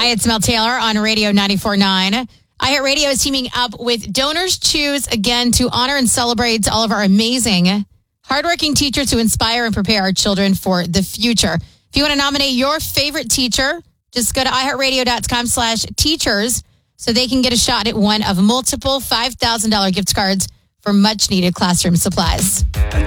Hi, it's Mel Taylor on Radio 94.9. iHeartRadio is teaming up with Donors Choose again to honor and celebrate all of our amazing, hardworking teachers who inspire and prepare our children for the future. If you want to nominate your favorite teacher, just go to iHeartRadio.com/teachers so they can get a shot at one of multiple $5,000 gift cards for much-needed classroom supplies.